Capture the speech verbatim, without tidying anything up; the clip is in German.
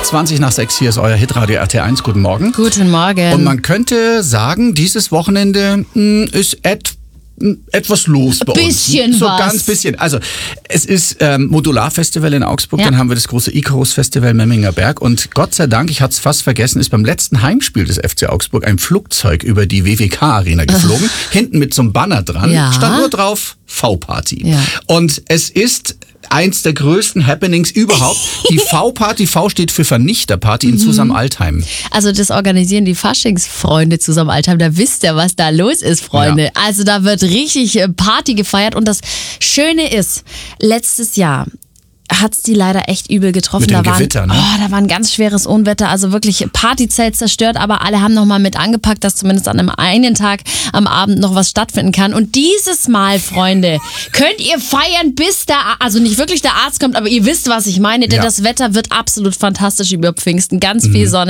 zwanzig nach sechs, hier ist euer Hitradio R T L eins. Guten Morgen. Guten Morgen. Und man könnte sagen, dieses Wochenende mh, ist et, mh, etwas los bei uns. Bisschen so was. ganz bisschen. Also es ist ähm, Modularfestival in Augsburg, Ja. dann haben wir das große Icarus-Festival Memminger Berg und Gott sei Dank, ich hatte es fast vergessen, ist beim letzten Heimspiel des F C Augsburg ein Flugzeug über die W W K-Arena geflogen, hinten mit so einem Banner dran, Ja. stand nur drauf V-Party. Ja. Und es ist eins der größten Happenings überhaupt. Die V-Party, V steht für Vernichterparty in Zusammen-Altheim. Also das organisieren die Faschingsfreunde zusammen Altheim. Da wisst ihr, was da los ist, Freunde. Ja. Also da wird richtig äh, Party gefeiert. Und das Schöne ist, letztes Jahr hat's die leider echt übel getroffen. Mit dem da waren, Gewitter, ne? Oh, da war ein ganz schweres Unwetter, also wirklich Partyzelt zerstört, aber alle haben nochmal mit angepackt, dass zumindest an einem einen Tag am Abend noch was stattfinden kann. Und dieses Mal, Freunde, könnt ihr feiern, bis der, A- also nicht wirklich der Arzt kommt, aber ihr wisst, was ich meine, denn Ja. das Wetter wird absolut fantastisch über Pfingsten. Ganz viel Sonne.